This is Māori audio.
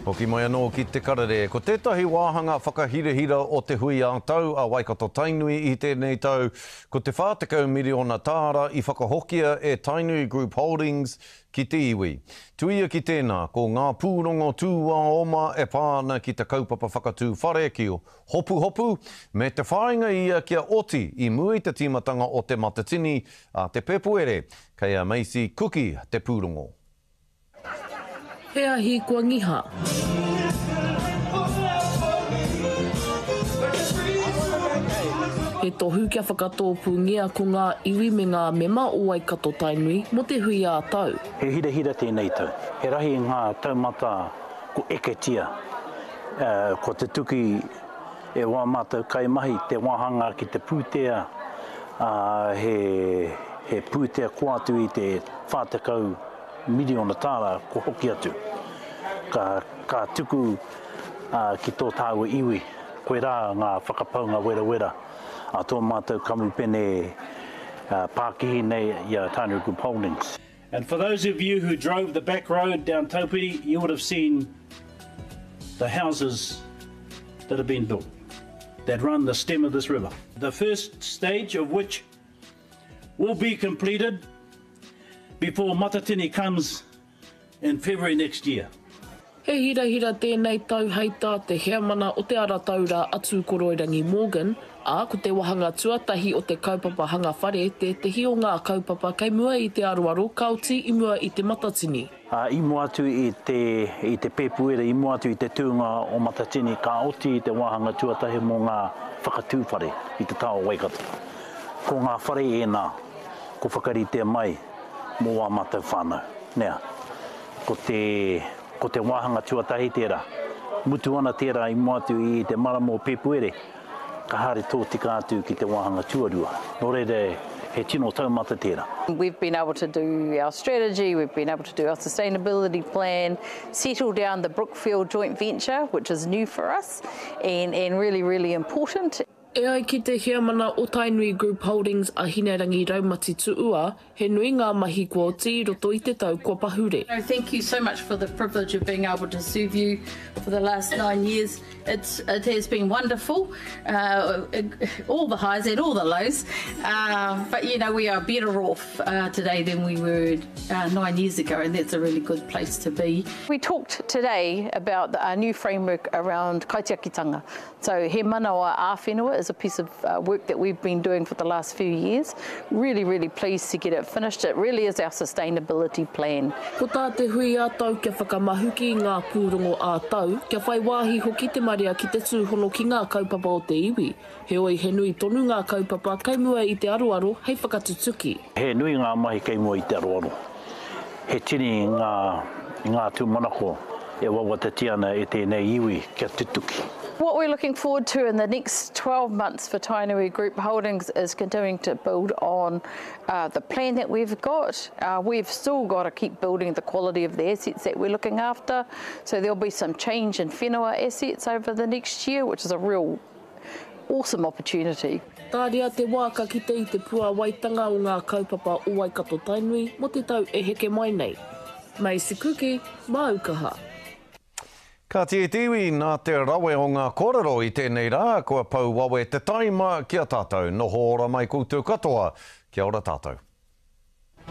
Hoki mai anō ki te karere, ko tētahi wāhanga whakahirehira o te hui a tau a Waikato Tainui i tēnei tau, ko te 40 miliona tāra i whakahokia e Tainui Group Holdings ki te iwi. Tuia ki tēnā, ko ngā pūrongo tūwā oma e pāna ki te kaupapa whakatū whare ki o hopu, me te whāinga ia kia oti i mui te timatanga o te matatini a te pepuere, kei a Macy Kuki te pūrongo. Hea hi kua ngiha. He tohu kia whakatōpu ngia ko ngā iwi me ngā mema o Waikato Tainui mo te hui a tau. He hira tēnei tau. He rahi ngā taumata ko eketia. Ko te tuki e wā mātou kai mahi te wāhanga ki te pūtea. He pūtea ko atu i te 40 miliona tāra ko hoki atu. Ka tuku ki tō tāua iwi, koe rā ngā whakapaunga wera. A tō mātou kamu pene Pākihi nei i a Tainui Group Holdings. And for those of you who drove the back road down Taupiri, you would have seen the houses that have been built, that run the stem of this river. The first stage of which will be completed before Matatini comes in February next year. He hira tēnei tau heita te hea mana o te ara taura atu Koroirangi Morgan, a ko te wahanga tuatahi o te kaupapa hanga whare, te tehi o ngā kaupapa kei mua i te aroaro, kauti i mua i te matatini. I mua atu i te pepuere, i mua atu i te tūnga o matatini, ka oti i te wahanga tuatahi mō ngā whakatūwhare i te tau Waikato. Ko ngā whare ēnā, ko whakaritea mai, mō wā mātou whānau. Nea, ko te wāhanga tuatahi tērā, mutu ana tērā i moatu i te maramo pepuere, ka hare tō tika atu ki te wāhanga tuarua. Nō reire, he tino taumata tērā. We've been able to do our strategy, we've been able to do our sustainability plan, settle down the Brookfield joint venture, which is new for us and really important. E ai ki te hea mana o Tainui Group Holdings a Hinerangi Raumati Tuua, he nui ngā mahi kua oti roto i te tau kua pahure. Thank you so much for the privilege of being able to serve you for the last 9 years. It has been wonderful, all the highs and all the lows, but you know we are better off today than we were 9 years ago, and that's a really good place to be. We talked today about our new framework around kaitiakitanga. So he manawa āwhenua is a piece of work that we've been doing for the last few years. Really pleased to get it finished. It really is our sustainability plan. Ko tā te hui a tau kia whakamahu ki ngā pūrongo a tau, kia whai wāhi hoki te maria ki te tūhono ki ngā kaupapa o te iwi. He oi he nui tonu ngā kaupapa kei mua i te aroaro hei whakatutuki. He nui ngā mahi kei mua i te aroaro. He tini ngā tūmanako e wawatati ana e tēnei iwi kia tutuki. What we're looking forward to in the next 12 months for Tainui Group Holdings is continuing to build on the plan that we've got. We've still got to keep building the quality of the assets that we're looking after. So there'll be some change in whenua assets over the next year, which is a real awesome opportunity. Tāria te wāka ki te i te pua waitanga o ngā kaupapa o Waikato Tainui mo te tau e heke mai nei. Macy Kuki, Maukaha. Ka te tiwi nā te rawe o ngā kōrero i tēnei rā, kua pau wawe te taima kia tātou, noho ora mai koutou katoa, kia ora tātou.